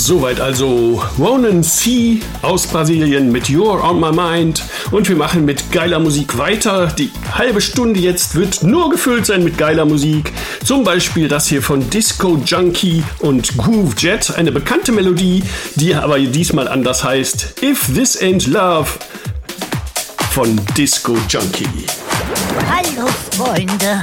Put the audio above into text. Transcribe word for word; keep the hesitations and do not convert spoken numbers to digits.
Soweit also Ronan C. aus Brasilien mit You're on My Mind. Und wir machen mit geiler Musik weiter. Die halbe Stunde jetzt wird nur gefüllt sein mit geiler Musik. Zum Beispiel das hier von Disco Junkie und Groove Jet. Eine bekannte Melodie, die aber diesmal anders heißt. If This Ain't Love von Disco Junkie. Hallo Freunde,